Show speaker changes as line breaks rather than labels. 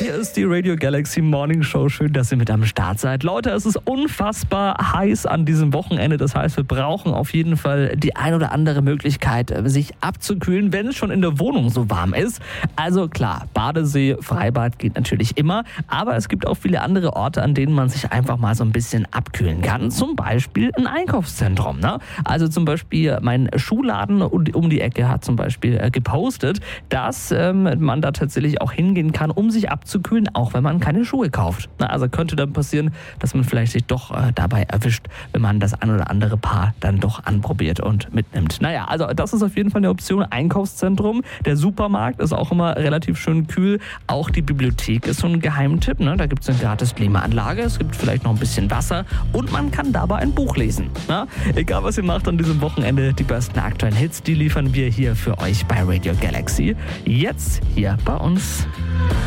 Hier ist die Radio Galaxy Morning Show. Schön, dass ihr mit am Start seid. Leute, es ist unfassbar heiß an diesem Wochenende. Das heißt, wir brauchen auf jeden Fall die ein oder andere Möglichkeit, sich abzukühlen, wenn es schon in der Wohnung so warm ist. Also klar, Badesee, Freibad geht natürlich immer. Aber es gibt auch viele andere Orte, an denen man sich einfach mal so ein bisschen abkühlen kann. Zum Beispiel ein Einkaufszentrum. Ne? Also zum Beispiel mein Schuhladen um die Ecke hat zum Beispiel gepostet, dass man da tatsächlich auch hingehen kann, um sich abzukühlen, auch wenn man keine Schuhe kauft. Also könnte dann passieren, dass man vielleicht sich doch dabei erwischt, wenn man das ein oder andere Paar dann doch anprobiert und mitnimmt. Naja, also das ist auf jeden Fall eine Option. Einkaufszentrum, der Supermarkt ist auch immer relativ schön kühl. Auch die Bibliothek ist so ein Geheimtipp. Ne? Da gibt es eine gratis Klimaanlage, es gibt vielleicht noch ein bisschen Wasser und man kann dabei ein Buch lesen. Ne? Egal was ihr macht an diesem Wochenende, die besten aktuellen Hits, die liefern wir hier für euch bei Radio Galaxy. Jetzt hier bei uns.